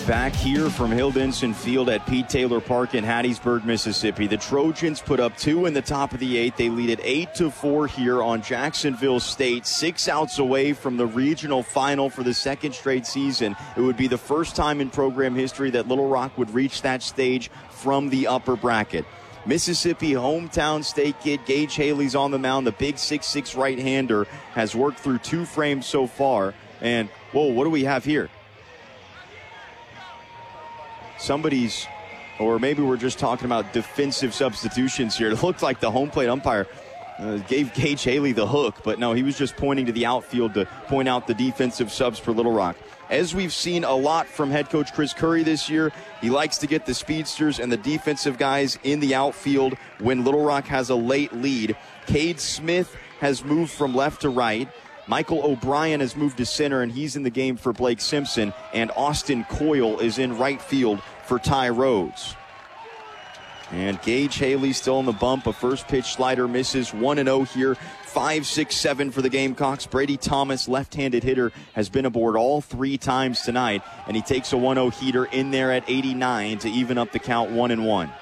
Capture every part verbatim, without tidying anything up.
Back here from Hill Denson Field at Pete Taylor Park in Hattiesburg, Mississippi. The Trojans put up two in the top of the eighth. They lead it eight to four here on Jacksonville State. Six outs away from the regional final for the second straight season. It would be the first time in program history that Little Rock would reach that stage from the upper bracket. Mississippi hometown state kid Gage Haley's on the mound. The big six six right-hander has worked through two frames so far. And, whoa, what do we have here? Somebody's, or maybe we're just talking about defensive substitutions here. It looked like the home plate umpire uh, gave Gage Haley the hook, but no, he was just pointing to the outfield to point out the defensive subs for Little Rock. As we've seen a lot from head coach Chris Curry this year, he likes to get the speedsters and the defensive guys in the outfield when Little Rock has a late lead. Cade Smith has moved from left to right. Michael O'Brien has moved to center, and he's in the game for Blake Simpson. And Austin Coyle is in right field for Ty Rhodes. And Gage Haley still on the bump. A first pitch slider misses. one and oh here. five six seven for the Gamecocks. Brady Thomas, left-handed hitter, has been aboard all three times tonight. And he takes a one oh heater in there at eighty-nine to even up the count one and one.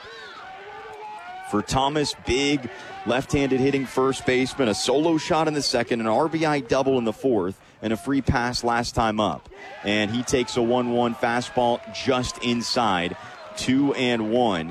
For Thomas, big left-handed hitting first baseman, a solo shot in the second, an R B I double in the fourth, and a free pass last time up. And he takes a one one fastball just inside, two and one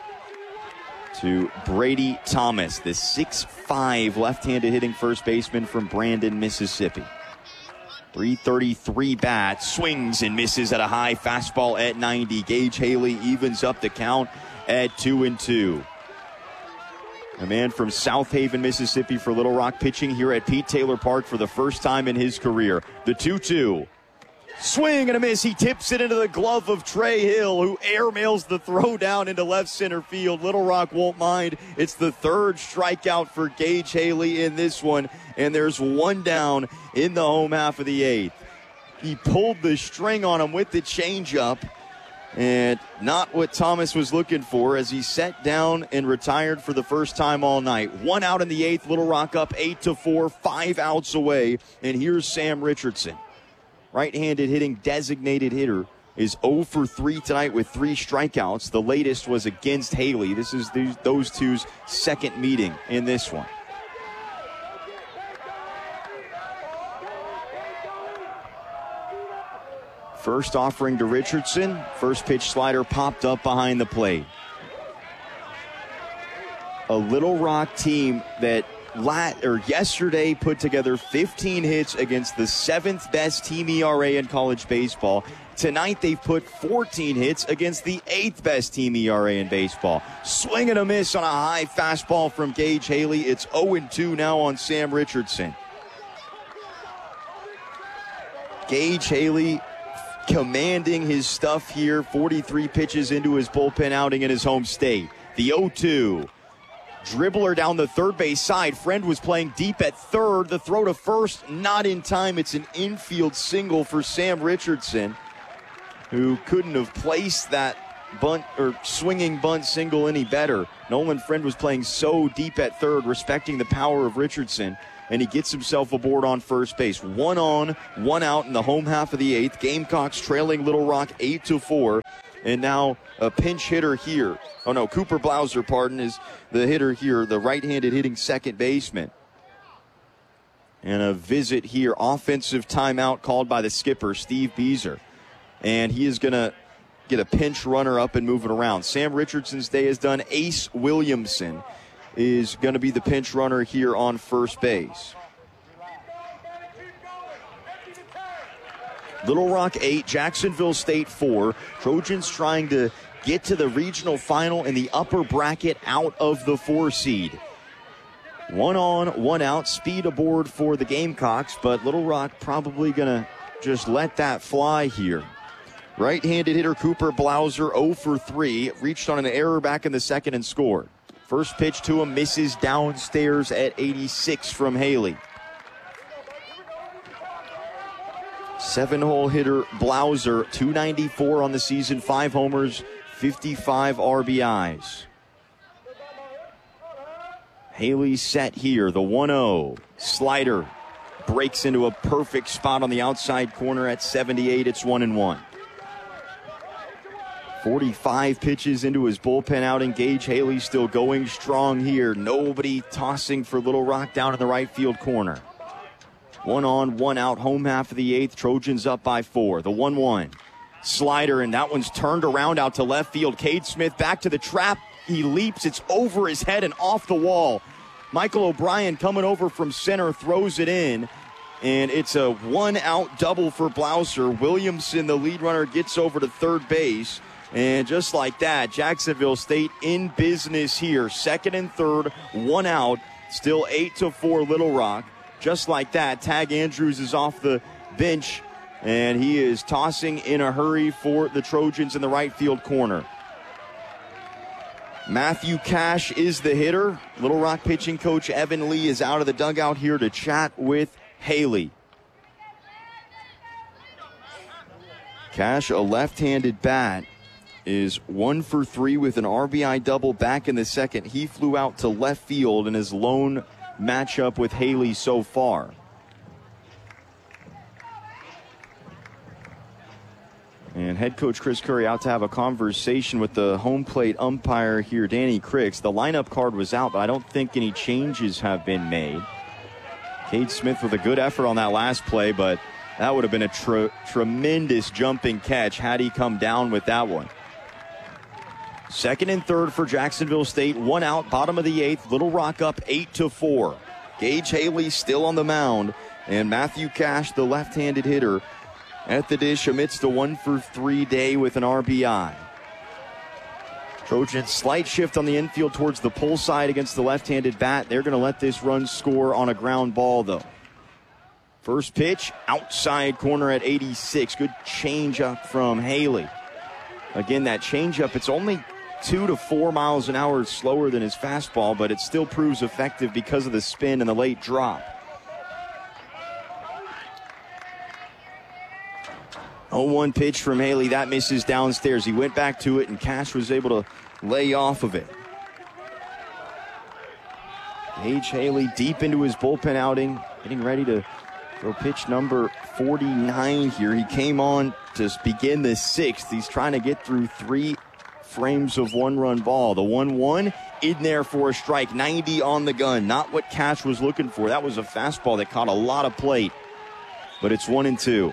to Brady Thomas, the six five left-handed hitting first baseman from Brandon, Mississippi. three thirty-three bat, swings and misses at a high fastball at ninety. Gage Haley evens up the count at two and two. A man from South Haven, Mississippi for Little Rock, pitching here at Pete Taylor Park for the first time in his career. The two two. Swing and a miss. He tips it into the glove of Trey Hill, who airmails the throw down into left center field. Little Rock won't mind. It's the third strikeout for Gage Haley in this one, and there's one down in the home half of the eighth. He pulled the string on him with the changeup, and not what Thomas was looking for as he sat down and retired for the first time all night. One out in the eighth, Little Rock up eight to four, five outs away, and here's Sam Richardson. Right-handed hitting designated hitter is oh for three tonight with three strikeouts. The latest was against Haley. This is these, those two's second meeting in this one. First offering to Richardson. First pitch slider popped up behind the plate. A Little Rock team that lat, or yesterday put together fifteen hits against the seventh best team E R A in college baseball. Tonight they've put fourteen hits against the eighth best team E R A in baseball. Swing and a miss on a high fastball from Gage Haley. It's oh and two now on Sam Richardson. Gage Haley commanding his stuff here, forty-three pitches into his bullpen outing in his home state. The oh two. Dribbler down the third base side. Friend was playing deep at third. The throw to first, not in time. It's an infield single for Sam Richardson, who couldn't have placed that bunt or swinging bunt single any better. Nolan Friend was playing so deep at third, respecting the power of Richardson, and he gets himself aboard on first base. One on, one out in the home half of the eighth. Gamecocks trailing Little Rock eight to four. And now a pinch hitter here. Oh, no, Cooper Blauser, pardon, is the hitter here, the right-handed hitting second baseman. And a visit here, offensive timeout called by the skipper, Steve Beezer. And he is going to get a pinch runner up and move it around. Sam Richardson's day is done. Ace Williamson is going to be the pinch runner here on first base. Little Rock eight, Jacksonville State four. Trojans trying to get to the regional final in the upper bracket out of the four seed. One on, one out, speed aboard for the Gamecocks, but Little Rock probably going to just let that fly here. Right-handed hitter Cooper Blauser oh for three, reached on an error back in the second and scored. First pitch to him misses downstairs at eighty-six from Haley. Seven-hole hitter Blauser, two ninety-four on the season, five homers, fifty-five R B Is. Haley set here, the one oh. Slider breaks into a perfect spot on the outside corner at seventy-eight. It's one and one. forty-five pitches into his bullpen outing. Gage Haley still going strong here. Nobody tossing for Little Rock down in the right field corner. One on, one out, home half of the eighth. Trojans up by four. The one one. Slider, and that one's turned around out to left field. Cade Smith back to the trap. He leaps. It's over his head and off the wall. Michael O'Brien coming over from center, throws it in. And it's a one-out double for Blouser. Williamson, the lead runner, gets over to third base. And just like that, Jacksonville State in business here. Second and third, one out. Still eight to four Little Rock. Just like that, Tag Andrews is off the bench, and he is tossing in a hurry for the Trojans in the right field corner. Matthew Cash is the hitter. Little Rock pitching coach Evan Lee is out of the dugout here to chat with Haley. Cash, a left-handed bat, is one for three with an R B I double back in the second. He flew out to left field in his lone matchup with Haley so far. And head coach Chris Curry out to have a conversation with the home plate umpire here, Danny Cricks. The lineup card was out, but I don't think any changes have been made. Cade Smith with a good effort on that last play, but that would have been a tr- tremendous jumping catch had he come down with that one. Second and third for Jacksonville State. One out, bottom of the eighth. Little Rock up eight to four. Gage Haley still on the mound, and Matthew Cash, the left-handed hitter, at the dish amidst a one for three day with an R B I. Trojans slight shift on the infield towards the pull side against the left-handed bat. They're going to let this run score on a ground ball, though. First pitch, outside corner at eighty-six. Good changeup from Haley. Again, that changeup, it's only two to four miles an hour slower than his fastball, but it still proves effective because of the spin and the late drop. oh one pitch from Haley. That misses downstairs. He went back to it, and Cash was able to lay off of it. Gage Haley deep into his bullpen outing, getting ready to throw pitch number forty-nine here. He came on to begin the sixth. He's trying to get through three frames of one-run ball. The one one in there for a strike. ninety on the gun. Not what Cash was looking for. That was a fastball that caught a lot of plate. But it's one and two.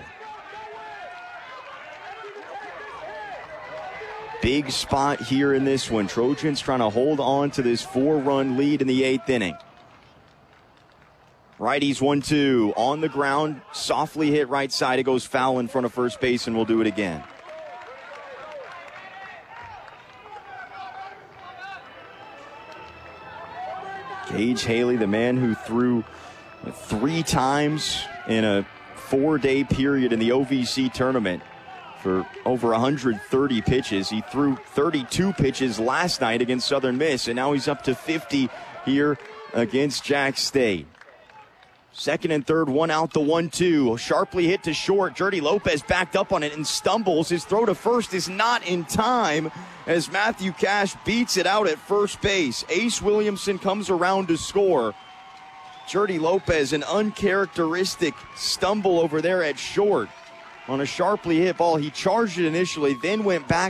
Big spot here in this one. Trojans trying to hold on to this four-run lead in the eighth inning. Righties one two on the ground. Softly hit right side. It goes foul in front of first base, and we'll do it again. Gage Haley, the man who threw three times in a four-day period in the O V C tournament for over one hundred thirty pitches. He threw thirty-two pitches last night against Southern Miss, and now he's up to fifty here against Jack State. Second and third, one out, the one two. Sharply hit to short. Jordy Lopez backed up on it and stumbles. His throw to first is not in time as Matthew Cash beats it out at first base. Ace Williamson comes around to score. Jordy Lopez, an uncharacteristic stumble over there at short on a sharply hit ball. He charged it initially, then went back